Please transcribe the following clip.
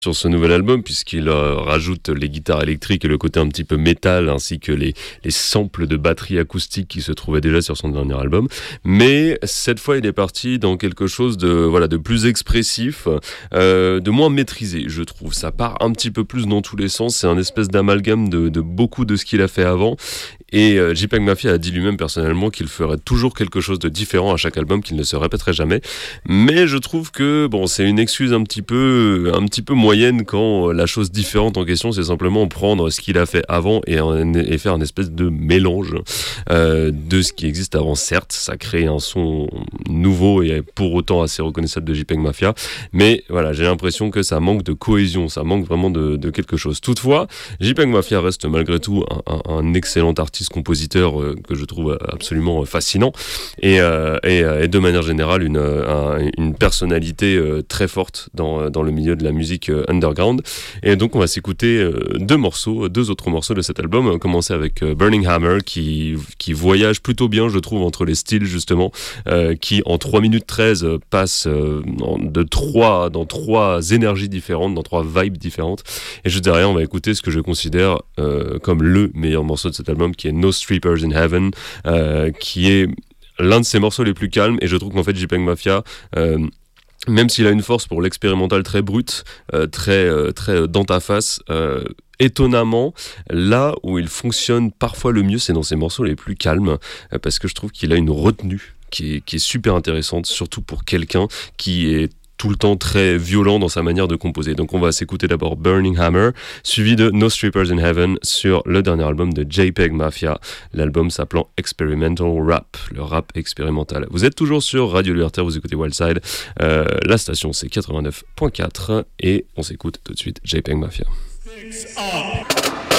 sur ce nouvel album, puisqu'il rajoute les guitares électriques et le côté un petit peu métal, ainsi que les samples de batterie acoustique qui se trouvaient déjà sur son dernier album. Mais cette fois, il est parti dans quelque chose de plus expressif, de moins maîtrisé, je trouve. Ça part un petit peu plus dans tous les sens. C'est un espèce d'amalgame de beaucoup de ce qu'il a fait avant. Et JPEG Mafia a dit lui-même personnellement qu'il ferait toujours quelque chose de différent à chaque album, qu'il ne se répéterait jamais. Mais je trouve que c'est une excuse un petit peu moyenne quand la chose différente en question, c'est simplement prendre ce qu'il a fait avant et faire une espèce de mélange de ce qui existe avant. Certes, ça crée un son nouveau et pour autant assez reconnaissable de JPEG Mafia, mais voilà, j'ai l'impression que ça manque de cohésion, ça manque vraiment de quelque chose. Toutefois, JPEG Mafia reste malgré tout un excellent artiste-compositeur que je trouve absolument fascinant et de manière générale une personnalité très forte dans le milieu de la musique underground. Et donc on va s'écouter deux autres morceaux de cet album. On va commencer avec Burning Hammer qui voyage plutôt bien, je trouve, entre les styles justement, qui en 3 minutes 13 passe dans trois énergies différentes, dans 3 vibes différentes. Et juste derrière, on va écouter ce que je considère comme le meilleur morceau de cet album, qui est No Strippers in Heaven, qui est l'un de ses morceaux les plus calmes. Et je trouve qu'en fait JPEG Mafia, même s'il a une force pour l'expérimental très brut, très dans ta face, étonnamment, là où il fonctionne parfois le mieux, c'est dans ses morceaux les plus calmes, parce que je trouve qu'il a une retenue qui est super intéressante, surtout pour quelqu'un qui est tout le temps très violent dans sa manière de composer. Donc on va s'écouter d'abord Burning Hammer, suivi de No Strippers in Heaven sur le dernier album de JPEG Mafia, l'album s'appelant Experimental Rap, le rap expérimental. Vous êtes toujours sur Radio Libertaire, vous écoutez Wildside, la station c'est 89.4 et on s'écoute tout de suite JPEG Mafia.